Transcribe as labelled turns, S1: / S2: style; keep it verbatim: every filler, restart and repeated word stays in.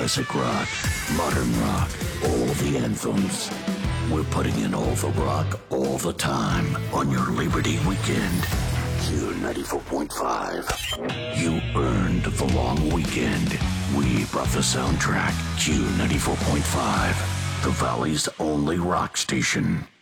S1: classic rock, modern rock, all the anthems. We're putting in all the rock all the time on your Liberty Weekend. Q ninety-four point five. You earned the long weekend. We brought the soundtrack. Q ninety-four point five. The Valley's only rock station.